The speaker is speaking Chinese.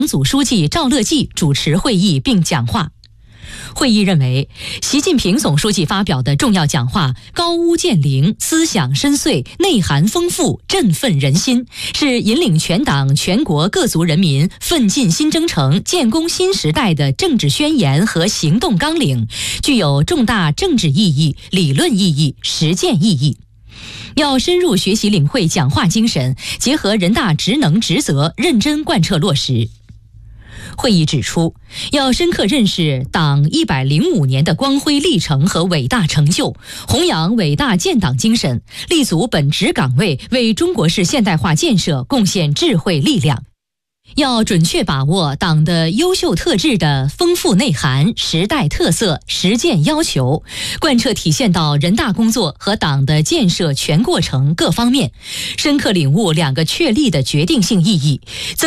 组书记赵乐际主持会议并讲话。会议认为，习近平总书记发表的重要讲话高屋建瓴，思想深邃，内涵丰富，振奋人心，是引领全党全国各族人民奋进新征程、建功新时代的政治宣言和行动纲领，具有重大政治意义、理论意义、实践意义。要深入学习领会讲话精神，结合人大职能职责，认真贯彻落实。会议指出，要深刻认识党105年的光辉历程和伟大成就，弘扬伟大建党精神，立足本职岗位，为中国式现代化建设贡献智慧力量。要准确把握党的优秀特质的丰富内涵、时代特色、实践要求，贯彻体现到人大工作和党的建设全过程各方面，深刻领悟2个确立的决定性意义，